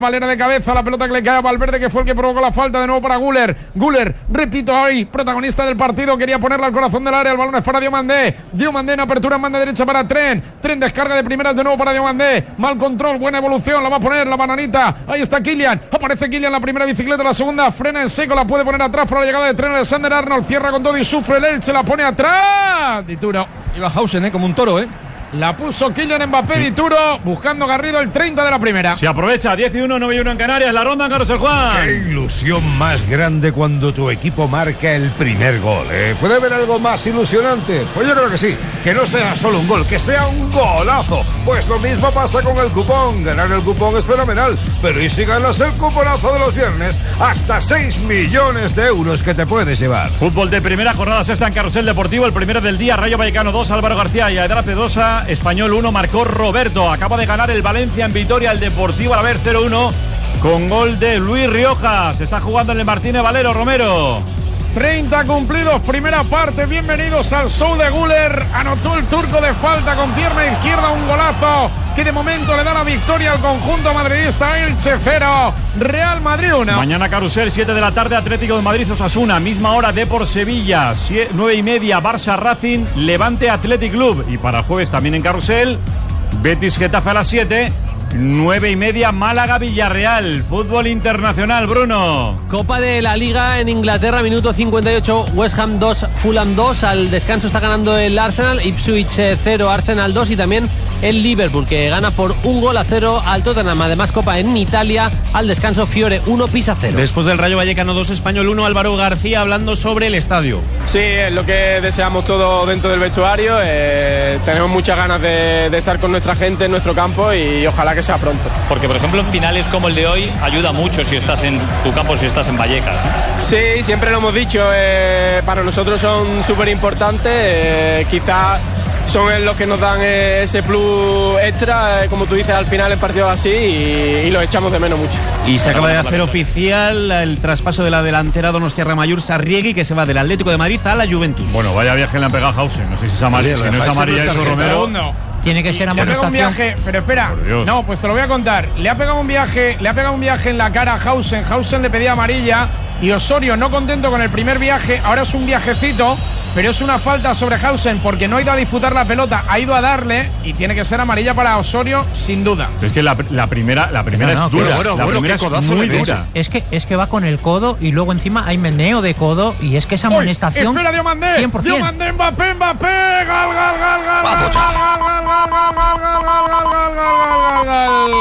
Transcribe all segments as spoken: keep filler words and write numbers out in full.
Valera de cabeza, la pelota que le cae a Valverde, que fue el que provocó la falta de nuevo para Güler. Güler, repito ahí, protagonista del partido, quería ponerla al corazón del área, el balón es para Diomandé. Diomandé en apertura en banda derecha para Tren. Tren descarga de primeras de nuevo para Diomandé. Mal control, buena evolución, la va a poner la bananita. Ahí está Kylian, aparece Kylian, la primera bicicleta, la segunda, frena en seco, la puede poner atrás por la llegada de Tren. Alexander Arnold cierra con todo y sufre el Elche, la pone atrás. Dituro. Iba Hausen, eh, como un toro, eh. La puso Kylian Mbappé, sí. Dituro, buscando Garrido el treinta de la primera. Se aprovecha, diez y uno, nueve y uno en Canarias, la ronda, Carlos el Juan. Qué ilusión más grande cuando tu equipo marca el primer gol, ¿eh? ¿Puede haber algo más ilusionante? Pues yo creo que sí, que no sea solo un gol, que sea un golazo. Pues lo mismo pasa con el cupón, ganar el cupón es fenomenal, pero ¿y si ganas el cuponazo de los viernes? Hasta seis millones de euros que te puedes llevar. Fútbol de primera, jornada sexta en Carrusel Deportivo, el primero del día, Rayo Vallecano dos, Álvaro García y Adrace dos. Español uno, marcó Roberto. Acaba de ganar el Valencia en Vitoria, el Deportivo a la vez cero uno con gol de Luis Riojas. Está jugando en el Martínez Valero, Romero. treinta cumplidos, primera parte. Bienvenidos al show de Güler. Anotó el turco de falta con pierna izquierda, un golazo que de momento le da la victoria al conjunto madridista. Elche cero, Real Madrid uno. Mañana Carrusel, siete de la tarde, Atlético de Madrid Osasuna, misma hora Depor Sevilla, nueve y media Barça Racing, Levante Athletic Club. Y para el jueves también en Carrusel, Betis Getafe a las siete, nueve y media Málaga Villarreal. Fútbol internacional, Bruno. Copa de la Liga en Inglaterra, minuto cincuenta y ocho, West Ham dos, Fulham dos. Al descanso está ganando el Arsenal, Ipswich cero, Arsenal dos. Y también el Liverpool, que gana por un gol a cero al Tottenham. Además, Copa en Italia, al descanso Fiore uno, Pisa cero. Después del Rayo Vallecano dos, Español uno, Álvaro García hablando sobre el estadio. Sí, es lo que deseamos todos dentro del vestuario. Eh, tenemos muchas ganas de, de estar con nuestra gente en nuestro campo y ojalá que sea pronto. Porque, por ejemplo, en finales como el de hoy ayuda mucho si estás en tu campo, si estás en Vallecas, ¿eh? Sí, siempre lo hemos dicho, eh, para nosotros son súper importantes, eh, quizás son los que nos dan eh, ese plus extra, eh, como tú dices, al final en partidos así, y, y lo echamos de menos mucho. Y se acaba de hacer oficial el traspaso de la delantera Donostiarra Mayur Sarriegui, que se va del Atlético de Madrid a la Juventus. Bueno, vaya viaje le han pegado a Hausen, no sé si es amarilla, si no es amarilla eso, Romero. Tiene que ser amonestación. Viaje, pero espera, no, pues te lo voy a contar. Le ha pegado un viaje, le ha pegado un viaje en la cara a Hausen. Hausen le pedía amarilla y Osorio, no contento con el primer viaje, ahora es un viajecito, pero es una falta sobre Hausen porque no ha ido a disputar la pelota, ha ido a darle y tiene que ser amarilla para Osorio sin duda. Es que la, la primera, la primera no, no, es dura, bueno, la bueno, primera es muy dura. Es que es que va con el codo y luego encima hay meneo de codo y es que esa amonestación. Uy, espera, Diomandé, cien por ciento. Diomandé, Mbappé, Mbappé, gal, gal, gal, gal, Vamos, gal, gal, gal, gal, gal, gal, gal, gal, gal, gal, gal, gal.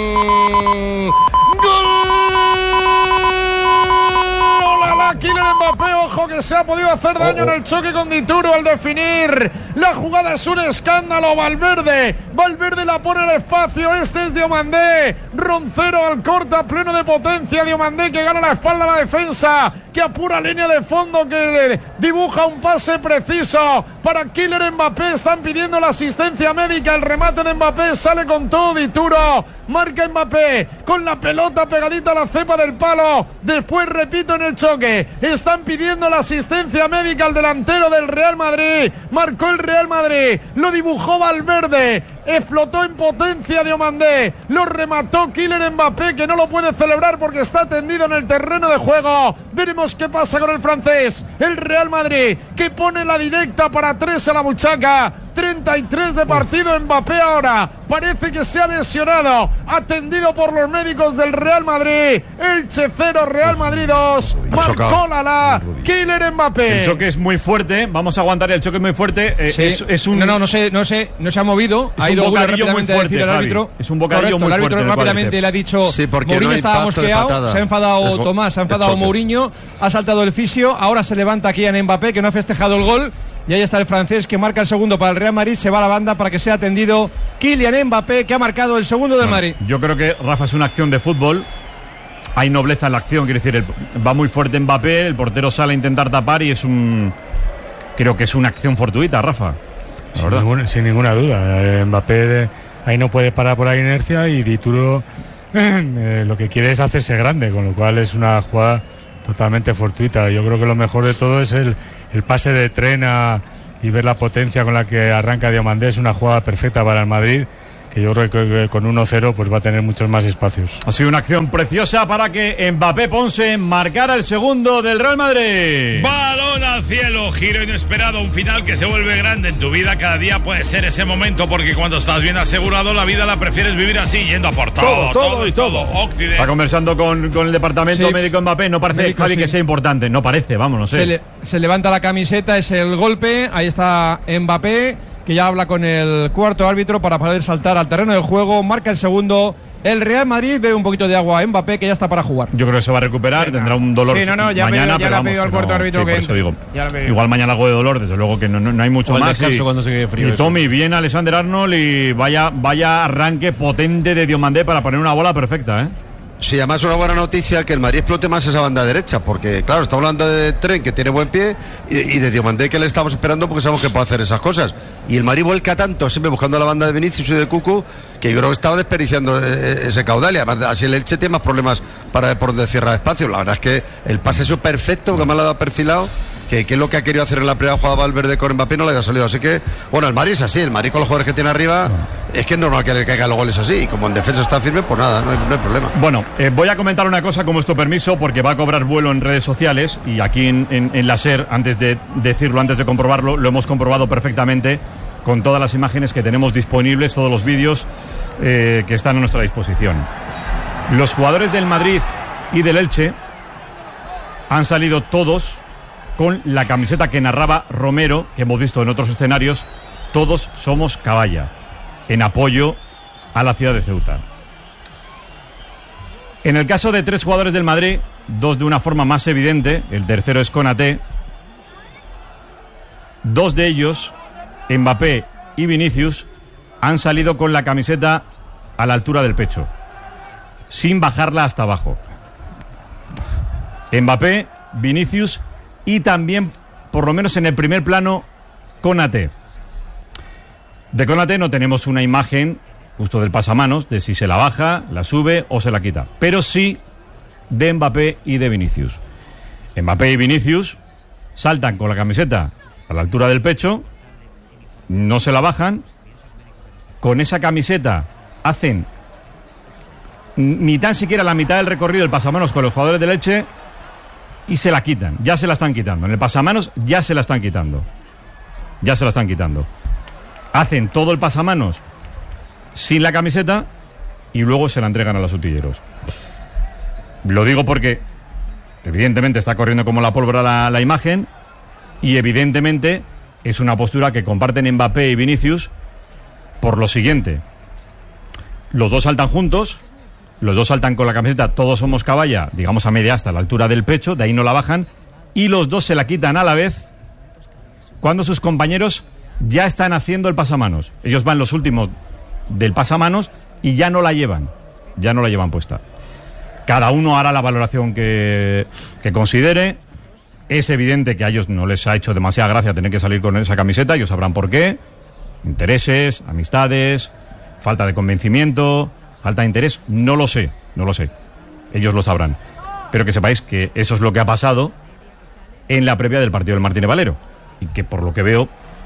Kylian Mbappé, ojo que se ha podido hacer daño oh, oh. en el choque con Dituro al definir. La jugada es un escándalo. Valverde, Valverde la pone al espacio. Este es Diomandé. Roncero al corta, pleno de potencia. Diomandé que gana la espalda a la defensa, que apura línea de fondo, que dibuja un pase preciso para Kylian Mbappé. Están pidiendo la asistencia médica. El remate de Mbappé sale con todo. Dituro marca Mbappé con la pelota pegadita a la cepa del palo. Después repito en el choque. Están pidiendo la asistencia médica al delantero del Real Madrid. Marcó el Real Madrid. Lo dibujó Valverde. Explotó en potencia Diomandé. Lo remató Kylian Mbappé, que no lo puede celebrar porque está tendido en el terreno de juego. Veremos qué pasa con el francés. El Real Madrid, que pone la directa para tres a la buchaca. treinta y tres de partido. Mbappé ahora parece que se ha lesionado, atendido por los médicos del Real Madrid. Elche cero, Real Madrid dos. Marcó Lala, Kylian Mbappé. El choque es muy fuerte, vamos a aguantar, el choque es muy fuerte. eh, sí. es, es un... no, no, no se, no se, no se ha movido. Es ha ido un bocadillo muy fuerte, al árbitro. Es un bocadillo Correcto, muy el árbitro fuerte. rápidamente le ha dicho, sí, Mourinho no estaba mosqueado, se ha enfadado el, Tomás, se ha enfadado Mourinho, ha saltado el fisio, ahora se levanta Kylian Mbappé, que no ha festejado el gol. Y ahí está el francés que marca el segundo para el Real Madrid. Se va a la banda para que sea atendido Kylian Mbappé, que ha marcado el segundo del bueno, Madrid. Yo creo que, Rafa, es una acción de fútbol. Hay nobleza en la acción, quiere decir, el, va muy fuerte Mbappé, el portero sale a intentar tapar y es un... Creo que es una acción fortuita, Rafa. Sin ninguna, sin ninguna duda. Eh, Mbappé ahí no puede parar por la inercia y Dituro eh, lo que quiere es hacerse grande, con lo cual es una jugada totalmente fortuita. Yo creo que lo mejor de todo es el, el pase de Tren a, y ver la potencia con la que arranca Diomandé. Es una jugada perfecta para el Madrid, que yo creo que con uno cero pues va a tener muchos más espacios. Ha sido una acción preciosa para que Mbappé Ponce marcara el segundo del Real Madrid. Balón al cielo, giro inesperado, un final que se vuelve grande en tu vida. Cada día puede ser ese momento, porque cuando estás bien asegurado, la vida la prefieres vivir así, yendo a por todo, Todo, todo todo y todo. Occidente. Está conversando con, con el departamento Sí. médico Mbappé. No parece, Médico, Javi, sí. que sea importante. No parece, vamos, no sé. Se, le- se levanta la camiseta, es el golpe. Ahí está Mbappé, que ya habla con el cuarto árbitro para poder saltar al terreno del juego. Marca el segundo. El Real Madrid bebe un poquito de agua a Mbappé, que ya está para jugar. Yo creo que se va a recuperar, tendrá un dolor Sí, no, no, ya mañana, me- ya pero le ha vamos, pedido al que cuarto no- árbitro sí, que por eso entre. digo. Ya le ha pedido. Igual mañana algo de dolor, desde luego que no, no, no hay mucho O el más. descanso cuando se quede frío, Y eso. Tommy, bien Alexander Arnold y vaya, vaya arranque potente de Diomandé para poner una bola perfecta, ¿eh? Sí, además una buena noticia que el Madrid explote más esa banda derecha, porque claro, estamos hablando de Tren, que tiene buen pie, y, y de Diomandé, que le estamos esperando porque sabemos que puede hacer esas cosas. Y el Madrid vuelca tanto, siempre buscando la banda de Vinicius y de Cucu, que yo creo que estaba desperdiciando eh, ese caudal, y además así el Elche tiene más problemas para por de cierrar espacio. La verdad es que el pase es perfecto, que me lo ha dado perfilado, que, que es lo que ha querido hacer en la primera jugada Valverde con Mbappé, no le haya salido. Así que, bueno, el Madrid es así, el Madrid con los jugadores que tiene arriba, es que es normal que le caigan los goles así, y como en defensa está firme, pues nada, no hay, no hay problema. Bueno, eh, voy a comentar una cosa con vuestro permiso, porque va a cobrar vuelo en redes sociales, y aquí en, en, en la SER, antes de decirlo, antes de comprobarlo, lo hemos comprobado perfectamente con todas las imágenes que tenemos disponibles, todos los vídeos eh, que están a nuestra disposición. Los jugadores del Madrid y del Elche han salido todos con la camiseta que narraba Romero, que hemos visto en otros escenarios, todos somos caballa, en apoyo a la ciudad de Ceuta. En el caso de tres jugadores del Madrid, dos de una forma más evidente, el tercero es Konaté, dos de ellos, Mbappé y Vinicius, han salido con la camiseta a la altura del pecho, sin bajarla hasta abajo. Mbappé, Vinicius y también, por lo menos en el primer plano, Konaté. De Konaté no tenemos una imagen justo del pasamanos, de si se la baja, la sube o se la quita, pero sí de Mbappé y de Vinicius. Mbappé y Vinicius saltan con la camiseta a la altura del pecho, no se la bajan, con esa camiseta hacen ni tan siquiera la mitad del recorrido del pasamanos con los jugadores de Elche y se la quitan, ya se la están quitando. En el pasamanos ya se la están quitando. Ya se la están quitando. Hacen todo el pasamanos sin la camiseta y luego se la entregan a los utilleros. Lo digo porque evidentemente está corriendo como la pólvora la, la imagen, y evidentemente es una postura que comparten Mbappé y Vinicius por lo siguiente: los dos saltan juntos, los dos saltan con la camiseta todos somos caballa, digamos a media asta, a la altura del pecho, de ahí no la bajan, y los dos se la quitan a la vez cuando sus compañeros ya están haciendo el pasamanos. Ellos van los últimos del pasamanos y ya no la llevan, ya no la llevan puesta. Cada uno hará la valoración que, que considere. Es evidente que a ellos no les ha hecho demasiada gracia tener que salir con esa camiseta, ellos sabrán por qué. Intereses, amistades, falta de convencimiento, falta de interés, no lo sé, no lo sé. Ellos lo sabrán. Pero que sepáis que eso es lo que ha pasado en la previa del partido del Martínez Valero, y que por lo que veo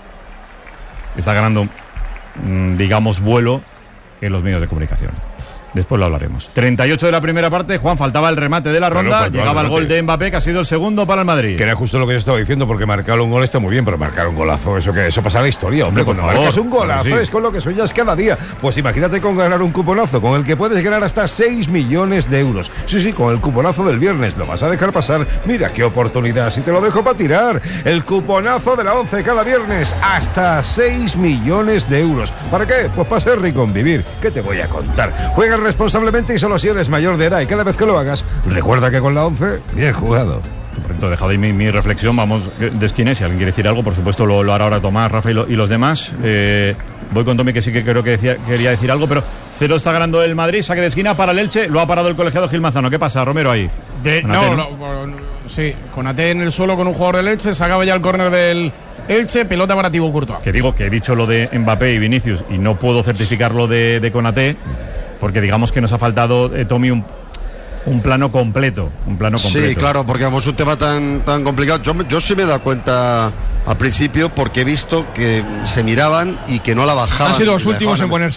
está ganando, mmm, digamos, vuelo en los medios de comunicación. Después lo hablaremos. treinta y ocho de la primera parte, Juan, faltaba el remate de la Claro, ronda, faltaba llegaba el el gol remate. de Mbappé, que ha sido el segundo para el Madrid. Que era justo lo que yo estaba diciendo, porque marcar un gol está muy bien, pero marcar un golazo, eso que eso pasa a la historia, hombre. Hombre, por Cuando favor, marcas un golazo claro que sí. es con lo que sueñas cada día. Pues imagínate con ganar un cuponazo, con el que puedes ganar hasta seis millones de euros. Sí, sí, con el cuponazo del viernes. ¿Lo vas a dejar pasar? Mira qué oportunidad, si te lo dejo para tirar. El cuponazo de la once cada viernes, hasta seis millones de euros. ¿Para qué? Pues para ser rico en vivir. ¿Qué te voy a contar? Juega responsablemente y solo si eres mayor de edad, y cada vez que lo hagas, recuerda que con la once, bien jugado. Por cierto, he dejado ahí mi, mi reflexión, vamos, de esquines. Si alguien quiere decir algo, por supuesto lo, lo hará ahora Tomás, Rafa y, lo, y los demás. Eh, voy con Tommy, que sí que creo que decía, quería decir algo, pero cero está ganando el Madrid, saque de esquina para el Elche, lo ha parado el colegiado Gil Manzano. ¿Qué pasa, Romero, ahí? De, Konaté, no, no, no, sí, Konaté en el suelo con un jugador del Elche, sacaba ya el córner del Elche, pelota para Thibaut Courtois. Que digo que he dicho lo de Mbappé y Vinicius y no puedo certificar lo de, de Konaté, porque digamos que nos ha faltado, eh, Tommy, un, un plano completo, un plano completo. Sí, claro, porque vamos, un tema tan, tan complicado. Yo, yo sí me he dado cuenta al principio, porque he visto que se miraban y que no la bajaban. Han sido los y la últimos en dejaban ponérsela.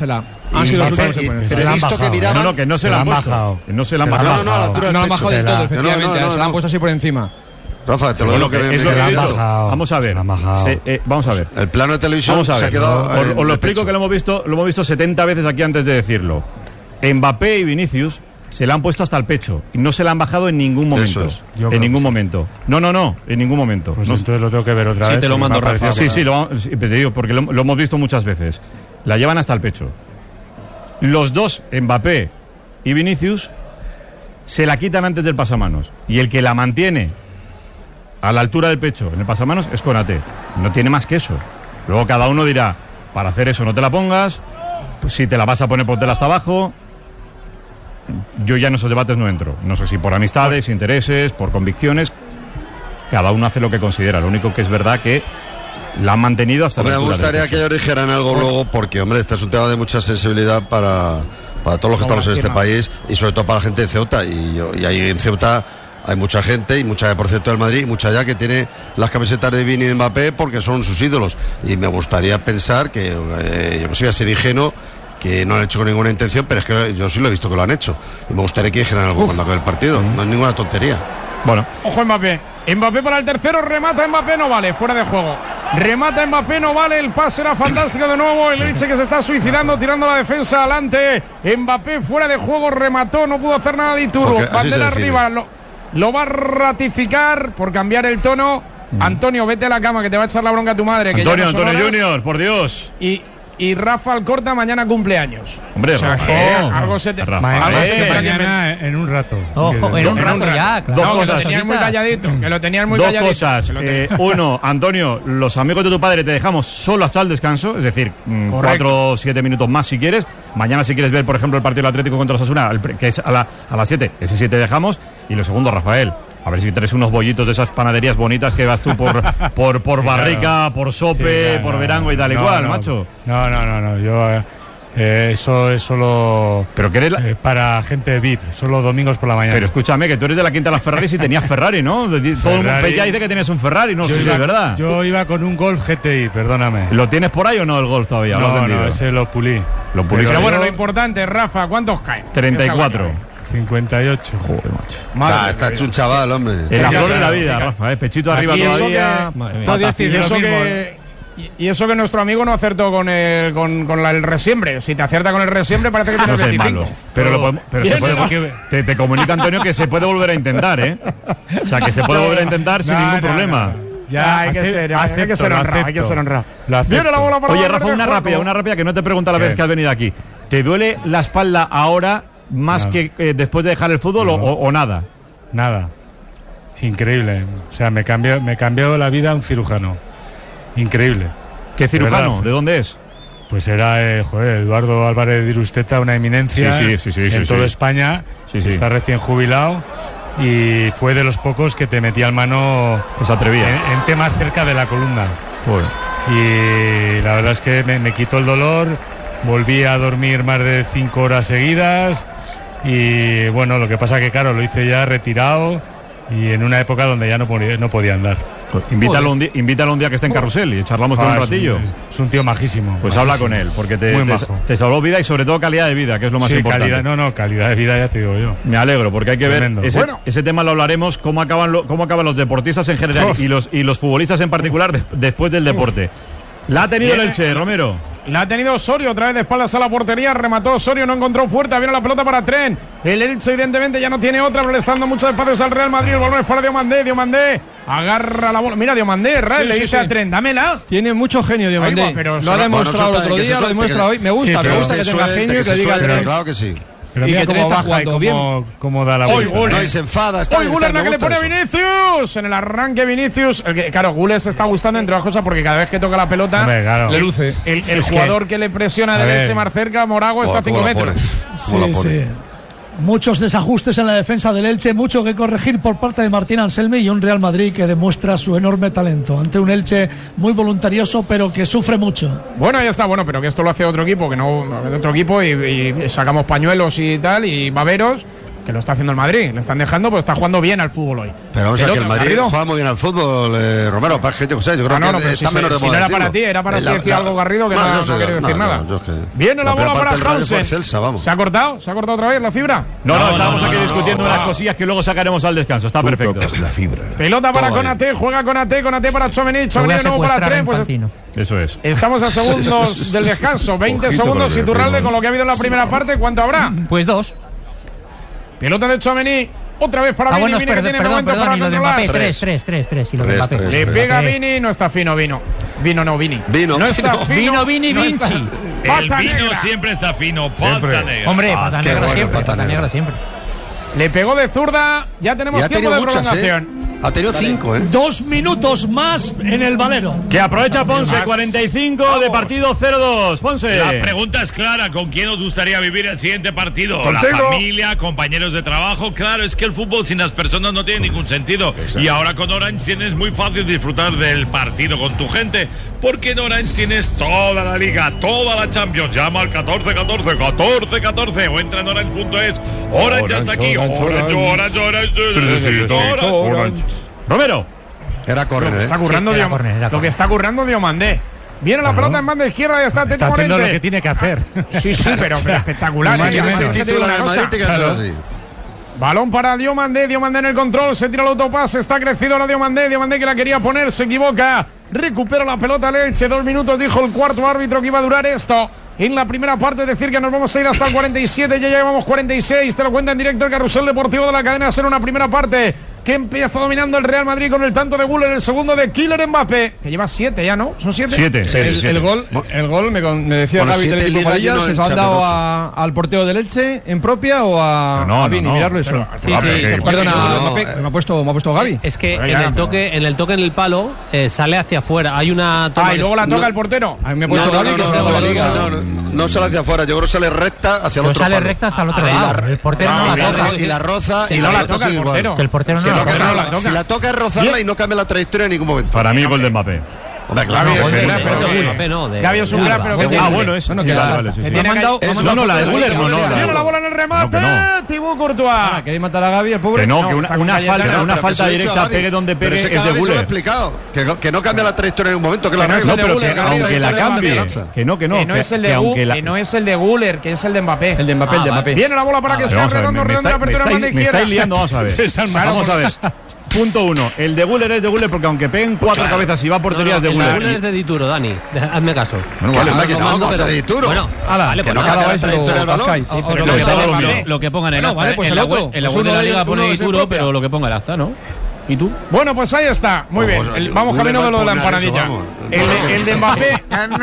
Ah, sí, los últimos se ponen. Pero Se he la han visto que bajado, miraban. No, no, que no se la han puesto. Que no se la han No, bajado. no, no, a la altura del No lo han pecho. bajado del todo, Se la- efectivamente. No, no, no, se la han no. puesto así por encima. Rafa, te lo Bueno, digo que que me- es me- lo que la he han dicho. bajado. Vamos a ver. Se la han bajado. Se- eh, vamos a ver. El plano de televisión Vamos a se ver. ha quedado. Os, en os lo el explico pecho. que lo hemos visto, lo hemos visto setenta veces aquí antes de decirlo. Mbappé y Vinicius se la han puesto hasta el pecho y no se la han bajado en ningún momento. Eso es. Yo En creo ningún que sí. momento. No, no, no, en ningún momento. Pues No- entonces lo tengo que ver otra Sí, vez. te lo porque mando, me ha parecido Rafa. Sí, que- sí, lo, vamos- sí, te digo, porque lo, lo hemos visto muchas veces. La llevan hasta el pecho. Los dos, Mbappé y Vinicius, se la quitan antes del pasamanos. Y el que la mantiene a la altura del pecho en el pasamanos es Konaté. No tiene más que eso. Luego cada uno dirá, para hacer eso no te la pongas, pues si te la vas a poner, póntela hasta abajo. Yo ya en esos debates no entro. No sé si por amistades, intereses, por convicciones. Cada uno hace lo que considera. Lo único que es verdad que la han mantenido hasta Hombre, la me altura del gustaría pecho. que ellos dijeran algo luego, porque, hombre, este es un tema de mucha sensibilidad para, para todos los que estamos en este país y sobre todo para la gente de Ceuta. Y, yo- y ahí en Ceuta hay mucha gente, y mucha, por cierto, del Madrid, y mucha ya que tiene las camisetas de Vini y de Mbappé porque son sus ídolos. Y me gustaría pensar que, eh, yo no soy a ser ingenuo, que no lo han hecho con ninguna intención, pero es que yo sí lo he visto que lo han hecho. Y me gustaría que dijeran algo cuando acabe el partido. No es ninguna tontería. Bueno, Ojo Mbappé. Mbappé para el tercero, remata Mbappé, no vale, fuera de juego. Remata Mbappé, no vale, el pase era fantástico de nuevo, el Elche que se está suicidando, tirando la defensa adelante. Mbappé fuera de juego, remató, no pudo hacer nada de Iturbo. Porque así Bandera se define. arriba, lo, lo va a ratificar por cambiar el tono. Antonio, vete a la cama que te va a echar la bronca a tu madre. Que ya Antonio, no son Antonio horas. Junior, por Dios. Y, y Rafa Alcorta mañana cumpleaños. Hombre, o sea, Rafa. que Oh. algo se te... Rafa. Ma- algo más se que te tiene que mañana en un rato. Ojo, Que- en un que- rato ya, claro. Dos No, que cosas. lo tenías muy calladito, que lo tenías muy Dos calladito. cosas. Que lo Eh, tenías- uno, Antonio, los amigos de tu padre te dejamos solo hasta el descanso, es decir, mm, Correcto. cuatro o siete minutos más si quieres. Mañana si quieres ver, por ejemplo, el partido del Atlético contra Osasuna, el pre- que es a, la, a las siete, ese sí te dejamos. Y lo segundo, Rafael, a ver si traes unos bollitos de esas panaderías bonitas que vas tú por, por, por Sí, Barrica, claro. por Sí, Sope, claro, por no, Verango y tal y no, cual, no, macho. No, no, no, no. Yo, eh, eh, eso es solo Pero que eres la- eh, para gente V I P, solo domingos por la mañana. Pero escúchame, que tú eres de la quinta de las Ferraris y tenías Ferrari, ¿no? De- Todo el mundo Ferrari. ya dice que tienes un Ferrari, no yo sé si iba, es verdad. Yo iba con un Golf G T I, perdóname. ¿Lo tienes por ahí o no el Golf todavía? ¿Lo has No, vendido? no, ese lo pulí. Lo puliste. Pero Pero bueno, yo- lo importante, Rafa, ¿cuántos caen? treinta y cuatro. cincuenta y ocho. Joder, macho. Madre Ah, mía. está hecho un chaval, hombre. En la Sí, flor de la claro. vida, Rafa, ¿eh? Pechito arriba Aquí eso todavía. que- Madre mía. Todo Dios Y dice eso, lo mismo, que, y, y eso que nuestro amigo no acertó con el, con, con la- el resiembre. Si te acierta con el resiembre, parece que No tienes soy veinticinco. malo. Pero, lo podemos- pero Y se eso puede- es que- te, te comunica, Antonio, que se puede volver a intentar, ¿eh? O sea, que se puede volver a intentar sin No, ningún no, problema. no, no. Ya, hay que ace- ser, hay que acepto, ser lo honrado, hay que acepto. ser honrado. Lo acepto. Viene la bola para Oye, Valverde, Rafa, una juego. rápida, una rápida que no te pregunta la ¿Qué? vez que has venido aquí. ¿Te duele la espalda ahora más No. que eh, después de dejar el fútbol o- No. o, o nada? Nada. Es increíble. O sea, me cambió, me cambió la vida un cirujano. Increíble. ¿Qué cirujano? verdad. ¿De dónde es? Pues era, eh, joder, Eduardo Álvarez de Irusteta, una eminencia Sí, sí, sí, sí, en sí, toda sí. España. Sí, sí. Está recién jubilado y fue de los pocos que te metía el mano Se atrevía. en, en temas cerca de la columna. Joder. Y la verdad es que me, me quitó el dolor, volví a dormir más de cinco horas seguidas y bueno, lo que pasa que claro, lo hice ya retirado y en una época donde ya no podía, no podía andar. Joder, Invítalo un, día, invítalo un día que esté en Carrusel y charlamos con Ah, un es un- ratillo. Es, es un tío majísimo. Pues majísimo. habla con él, porque te, Muy te, majo. te salvó vida y sobre todo calidad de vida, que es lo más Sí, importante. calidad, no, no, calidad de vida ya te digo yo. Me alegro, porque hay que Tremendo. ver ese, Bueno. ese tema lo hablaremos, cómo acaban, lo- cómo acaban los deportistas en general Uf. y los, y los futbolistas en particular de- después del deporte. La ha tenido el Viene- Elche, Romero. La ha tenido Osorio, otra vez de espaldas a la portería, remató Osorio, no encontró puerta, viene la pelota para Tren. El Elche evidentemente ya no tiene otra, pero le está dando muchos espacios al Real Madrid, el balón es para Diomandé, Diomandé agarra la bola, mira Diomandé, Rael, Sí, le sí, dice sí. a Tren, dámela. Tiene mucho genio, Diomandé. Ahí va, pero Lo se ha lo- demostrado Bueno, el otro que se día, lo suelte, demuestra que- hoy. Me gusta, Sí, me pero gusta se que tenga suelte, genio y que se diga suelte, Tren. claro que sí. Pero Y mira que cómo Tren está baja y jugando bien. cómo, cómo da la Hoy vuelta. Gules. No, y se enfada. Está, Hoy está- Gules, la me que le gusta pone a eso. Vinicius. En el arranque Vinicius. El que, claro, Gules está gustando entre otras cosas porque cada vez que toca la pelota, Hombre, claro. Le luce. el, el Es que- jugador que, le presiona a del ver. Elche más cerca, Morago, está a ¿Cómo cinco la metros. pones? ¿Cómo la pones? Muchos desajustes en la defensa del Elche, mucho que corregir por parte de Martín Anselmi y un Real Madrid que demuestra su enorme talento ante un Elche muy voluntarioso pero que sufre mucho. Bueno, ya está, bueno, pero que esto lo hace otro equipo, que no otro equipo y, y sacamos pañuelos y tal y baberos que lo está haciendo el Madrid. Le están dejando, pues está jugando bien al fútbol hoy. Pero vamos a ver que el Madrid Garrido juega muy bien al fútbol, eh, Romero. Para que yo, sé, yo creo ah, no, que no, pero está si, menos de si moda no era decirlo. para ti, era para Eh, si la- decía la- algo Garrido que no, no, yo sé, no quiere no, decir no, nada. yo es que- Viene la, la bola primera para parte del Rayo fue Hansen. excelsa, vamos. ¿Se ha cortado? ¿Se ha cortado otra vez la fibra? No, no, No, estábamos no, aquí no, discutiendo no, unas no. cosillas que luego sacaremos al descanso. Está perfecto. Es la fibra. Pelota para Toma ahí. Konate, juega Konate, Konate para Tchouaméni, Lo voy a Tchouaméni de nuevo para secuestrar a Trent. Pues Infantino. Eso es. estamos a segundos del descanso, veinte Ojito segundos con lo y que Turralde decimos. con lo que ha habido en la primera parte. ¿Cuánto habrá? Pues dos. Pelota de Tchouaméni, otra vez para Ah, Vini, bueno, Vini que perdón, tiene perdón, momento perdón. para Y lo de controlar. Mbappé, tres, tres, tres, tres. Y lo de Tres, Mbappé. tres, Le tres. pega Mbappé. Vini, no está fino Vino. Vino no, Vini. Vino. No está Vino. fino. Vino, Vini, no está- Vinci. El Pata vino negra. siempre está fino. Pata Siempre. negra. Hombre, Ah, pata qué negra bueno, siempre. pata Pata negra. negra siempre. Le pegó de zurda, ya tenemos Y ha tiempo tenido de muchas, ¿eh? prolongación. Ha tenido cinco, ¿eh? Dos minutos más en el Valero. Que aprovecha Ponce, Más. cuarenta y cinco de partido cero dos. Ponce. La pregunta es clara, ¿con quién os gustaría vivir el siguiente partido? Contigo. La familia, compañeros de trabajo. Claro, es que el fútbol sin las personas no tiene ningún sentido. Y ahora con Orange tienes muy fácil disfrutar del partido con tu gente, porque en Orange tienes toda la liga, toda la Champions. Llama al catorce catorce, catorce catorce o entra en orange punto es. Orange ya está aquí. Orange, Orange, Orange. Orange, Orange. Orange. Orange. Romero. Era Lo córner, que ¿eh? está currando, Sí, era Diom- córner, era lo que córner. está currando Diomandé. Viene la pelota en banda izquierda y está Tete Está haciendo lo Morente. que tiene que hacer. Sí, sí, pero, pero espectacular. Si ¿eh? quieres Además, ser es que te digo titular una en el cosa. Madrid, te quedas así. Balón para Diomandé, Diomandé en el control, se tira el autopase, está crecido la Diomandé, Diomandé que la quería poner, se equivoca, recupera la pelota Leche, dos minutos dijo el cuarto árbitro que iba a durar esto. En la primera parte decir que nos vamos a ir hasta el cuarenta y siete, ya llevamos cuarenta y seis, te lo cuenta en directo el Carrusel Deportivo de la cadena SER, una primera parte que empieza dominando el Real Madrid con el tanto de Güler, el segundo de Kylian Mbappé, que lleva siete ya, ¿no? ¿Son siete? Siete. El, siete. el gol, el gol me, con- me decía Bueno, Gaby siete del equipo Liga y uno Padilla, ¿se en lo han dado Champions. a- al portero del Elche en propia o a, No, no, a Vini? no, no. Mirarlo eso. Pero- Sí, Ah, sí, pero se que- Perdona, no, no, Mbappé, eh. me ha puesto, me ha puesto Gaby. Es que Pero en ya, el toque, en el toque en el palo eh, sale hacia afuera. Hay una toma Ah, y que- luego la toca no. el portero. A mí me ha No, puesto no, Gaby no, que no, está no, dando la no, liga. no, no, no sale hacia afuera, yo creo que sale recta hacia el No otro sale palo. recta hasta el otro Ah, y lado. la- El portero no Ah, la y la- toca. Y la roza Si y no la la pelota toca el sigue igual. portero. Que el portero no Si la la toca. toca, no la toca. si la toca es rozarla y no cambia la trayectoria en ningún momento. Para mí, gol de Mbappé. Hombre, claro, Gaby gol de- Osuna, de- pero de que- Mbappé, no, de- Gaby Osuna, de- pero de- que Ah, tiene- bueno, eso. Bueno, Sí, que vale, la- vale, sí, que sí. tiene Me ha mandado- que- me ha No, mandado no, la de foto Güler no, no, Güler. la- Viene la bola en el remate. No, Thibaut Courtois. Ah, ¿queréis matar a Gaby, el pobre? Que no, No, que una, está con una Cayetano. falta, Pero una que falta se lo he dicho directa, a Gaby. pegue donde Pero pegue, ese es que de Gaby se lo he Güler. explicado. Que, que no cambia la trayectoria en ningún momento, que la Que no es regla. el de No, pero Güler, si- que no aunque es la el de cambie, Mbappé. que no, que no. Que no es el de que Gu- aunque la- que no es el de Guller, que es el de Mbappé. El de Mbappé, el de Ah, Mbappé. Viene la bola para que Pero sea vamos a ver, redondo, me- me redondo, está- apertura me en banda estáis- me izquierda. estáis liando, vamos a ver. Vamos a ver. Punto uno. El de Güler es de Güler porque aunque peguen cuatro cabezas y va a No, porterías no, de el de Güler. Güler es de Dituro, Dani. De- Hazme caso. Bueno, Que vale, no, vale. que no, Comando, vamos a pero- ser de Dituro. Bueno, Ala, vale, que pues no nada. cambia la vais, lo trayectoria del balón. rascáis. Sí, pero Lo lo que que sabe ponga lo en mío. el- Lo que pongan en Bueno, el vale, pues en el la otro. web, en la Pues web de uno la de- liga pone uno de Dituro, propia. pero lo que ponga el acta, ¿no? ¿Y tú? Bueno, pues ahí está. Muy bien. Vamos, El- vamos Güler camino va de lo de la a poner eso, empanadilla. vamos. El de, el de Mbappé.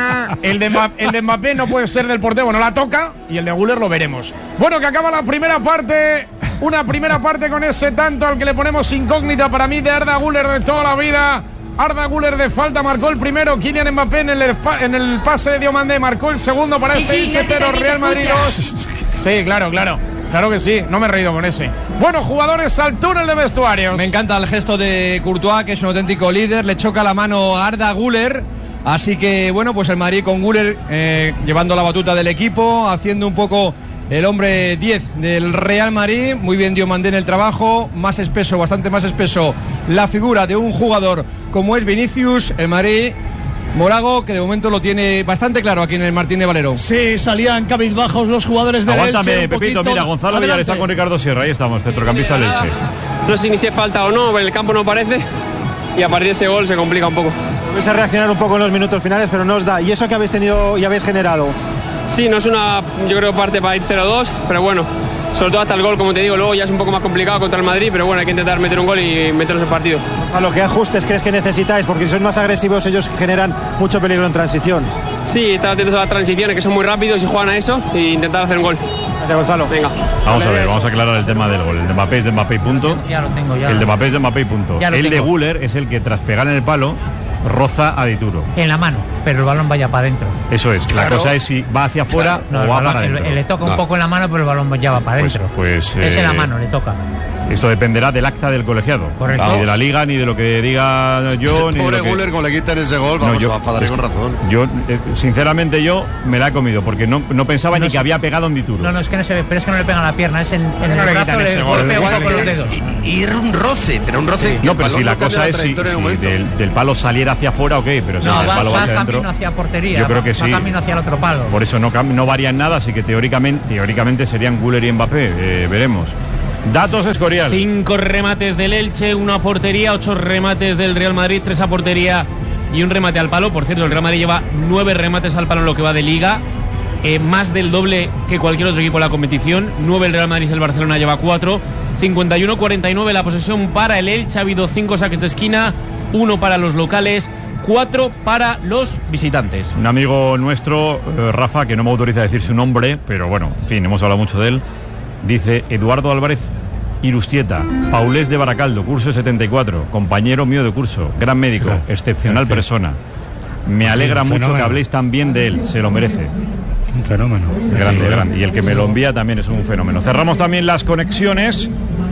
El de, Mba- el de Mbappé no puede ser del portero. Bueno, la toca. Y el de Güler lo veremos. Bueno, que acaba la primera parte. Una primera parte con ese tanto al que le ponemos incógnita para mí de Arda Güler de toda la vida. Arda Güler de falta marcó el primero. Kylian Mbappé en el, espa- en el pase de Diomandé marcó el segundo para Sí, este sí, Elche yo a ti cero, también te Real Madrid escucho. dos. Sí, claro, claro. Claro que sí. No me he reído con ese. Bueno, jugadores al túnel de vestuarios. Me encanta el gesto de Courtois, que es un auténtico líder. Le choca la mano a Arda Güler. Así que, bueno, pues el Madrid con Güler eh, llevando la batuta del equipo, haciendo un poco el hombre diez del Real Madrid. Muy bien Diomandé en el trabajo. Más espeso, bastante más espeso la figura de un jugador como es Vinicius. El Madrid, Morago, que de momento lo tiene bastante claro aquí en el Martín de Valero. Sí, salían cabizbajos los jugadores del Elche. Aguántame, un Pepito. poquito. Mira, Gonzalo Villar Adelante. está con Ricardo Sierra. Ahí estamos, centrocampista del Elche. No sé ni si es falta o no, en el campo no parece. Y a partir de ese gol se complica un poco. Vais a reaccionar un poco en los minutos finales, pero no os da. ¿Y eso que habéis tenido y habéis generado? Sí, no es una, yo creo, parte para ir cero dos, pero bueno, sobre todo hasta el gol, como te digo, luego ya es un poco más complicado contra el Madrid, pero bueno, hay que intentar meter un gol y meternos en partido. A lo que ajustes crees que necesitáis, porque si sois más agresivos ellos generan mucho peligro en transición. Sí, estar atentos a las transiciones, que son muy rápidos y juegan a eso, e intentar hacer un gol. Gracias, Gonzalo. Venga. Vamos a ver, vamos a aclarar el tema del gol. El de Mbappé es de Mbappé y punto. Ya lo tengo, ya. El de Mbappé es de Mbappé y punto. Ya lo El de tengo. Güler es el que tras pegar en el palo roza a Dituro. En la mano, pero el balón vaya para adentro. Eso es, Claro. la cosa es si va hacia afuera No, o el va balón- para el- adentro. le toca un No. poco en la mano, pero el balón ya va para Pues- adentro. pues, es en la eh, mano, le toca. Esto dependerá del acta del colegiado. Correcto. Ni de la liga, ni de lo que diga yo, ni de Pobre lo que... Guller, como le quitan ese gol, No, vamos, yo- va a enfadar es con que razón. Yo, eh, sinceramente, yo me la he comido porque no, no pensaba No ni sé. que había pegado en Dituro. No, no, es que no se ve, pero es que no le pegan la pierna, es en, en el le brazo, quitan le ese gol. golpea un Igual poco que- los dedos. Y, y era un roce, pero un roce. que No, el pero si balón la no cambia cosa es si, trayectoria en si un momento. del, del palo saliera hacia afuera, ok, pero si No, el va, palo va va hacia camino adentro. hacia portería, Yo creo que va, sí. va camino hacia el otro palo. Por eso no, cam- no varían nada, así que teóricamente, teóricamente serían Guller y Mbappé. Eh, veremos. Datos Escorial. Cinco remates del Elche, uno a portería, ocho remates del Real Madrid, tres a portería y un remate al palo. Por cierto, el Real Madrid lleva nueve remates al palo en lo que va de Liga, eh, más del doble que cualquier otro equipo en la competición. Nueve el Real Madrid, el Barcelona lleva cuatro. cincuenta y uno cuarenta y nueve la posesión para el Elche. Ha habido cinco saques de esquina, uno para los locales, cuatro para los visitantes. Un amigo nuestro, eh, Rafa, que no me autoriza a decir su nombre, pero bueno, en fin, hemos hablado mucho de él. Dice Eduardo Álvarez Irustieta, Paulés de Baracaldo, curso setenta y cuatro, compañero mío de curso, gran médico, Claro. excepcional Gracias. persona. Me alegra un mucho que fenómeno. habléis tan bien de él, se lo merece. Un fenómeno. Grande, grande. Y el que me lo envía también es un fenómeno. Cerramos también las conexiones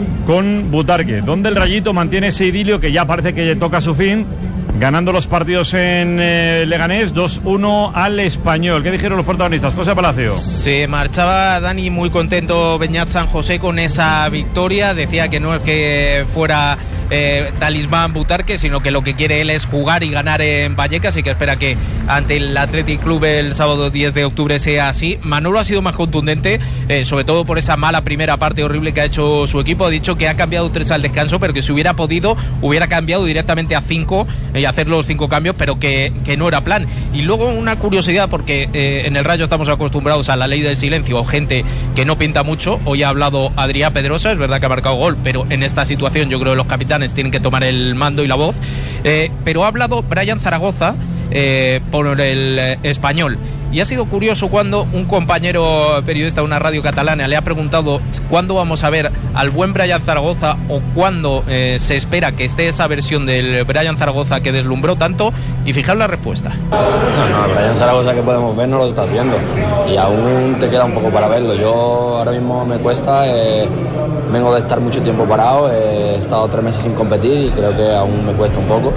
con Butarque, donde el Rayito mantiene ese idilio que ya parece que toca su fin, ganando los partidos en eh, Leganés dos uno al Español. ¿Qué dijeron los protagonistas? José Palacio. Se marchaba Dani muy contento Beñat San José con esa victoria. Decía que no es que fuera eh, talismán Butarque, sino que lo que quiere él es jugar y ganar en Vallecas, y que espera que ante el Athletic Club el sábado diez de octubre sea así. Manolo ha sido más contundente, eh, sobre todo por esa mala primera parte horrible que ha hecho su equipo. Ha dicho que ha cambiado tres al descanso, pero que si hubiera podido hubiera cambiado directamente a cinco eh, y hacer los cinco cambios, pero que, que no era plan. Y luego una curiosidad, porque eh, en el Rayo estamos acostumbrados a la ley del silencio o gente que no pinta mucho. Hoy ha hablado Adrián Pedrosa, es verdad que ha marcado gol, pero en esta situación yo creo que los capitanes tienen que tomar el mando y la voz. Eh, pero ha hablado Brian Zaragoza eh, por el eh, Español. Y ha sido curioso cuando un compañero periodista de una radio catalana le ha preguntado cuándo vamos a ver al buen Brian Zaragoza o cuándo eh, se espera que esté esa versión del Brian Zaragoza que deslumbró tanto, y fijaos la respuesta. No, no, Brian Zaragoza que podemos ver no lo estás viendo y aún te queda un poco para verlo. Yo ahora mismo me cuesta, eh, vengo de estar mucho tiempo parado, he estado tres meses sin competir y creo que aún me cuesta un poco.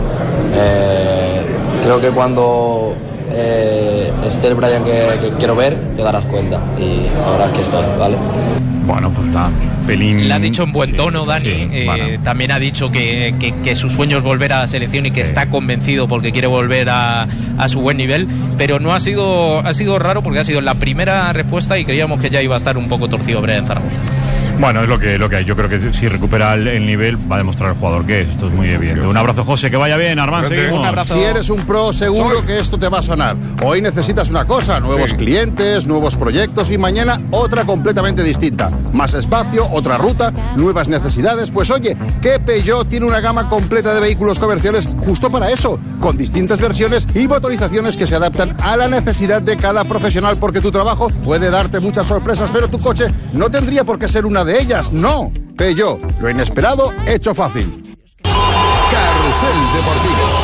Eh, creo que cuando eh, esté el Brian que, que quiero ver, te darás cuenta y sabrás que estoy, ¿vale? Bueno, pues la pelín... Le ha dicho en buen tono, Dani. sí, eh, bueno. También ha dicho que, que, que su sueño es volver a la selección y que está convencido porque quiere volver a, a su buen nivel. Pero no ha sido, ha sido raro porque ha sido la primera respuesta y creíamos que ya iba a estar un poco torcido Brian Zaragoza. Bueno, es lo que, lo que hay. Yo creo que si recupera el, el nivel va a demostrar el jugador que es. Esto es muy evidente. Un abrazo, José, que vaya bien. Armán, seguimos. Si eres un pro, seguro que esto te va a sonar. Hoy necesitas una cosa, nuevos Sí. clientes, nuevos proyectos, y mañana otra completamente distinta. Más espacio, otra ruta, nuevas necesidades. Pues oye, que Peugeot tiene una gama completa de vehículos comerciales justo para eso, con distintas versiones y motorizaciones que se adaptan a la necesidad de cada profesional, porque tu trabajo puede darte muchas sorpresas, pero tu coche no tendría por qué ser una de ellas. No, Peugeot, lo inesperado hecho fácil. Carrusel Deportivo.